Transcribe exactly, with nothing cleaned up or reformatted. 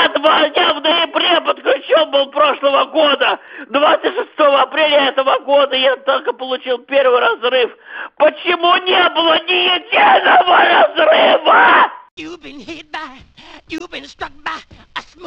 Я два дня в ноябре подключен был прошлого года. двадцать шестого апреля этого года я только получил первый разрыв. Почему не было ни единого разрыва? You've been hit by, you've been struck by